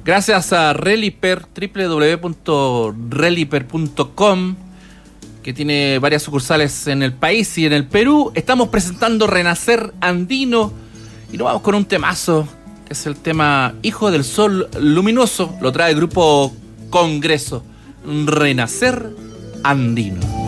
Gracias a Reliper, www.reliper.com, que tiene varias sucursales en el país y en el Perú. Estamos presentando Renacer Andino y nos vamos con un temazo, que es el tema Hijo del Sol Luminoso. Lo trae el grupo Congreso. Renacer Andino.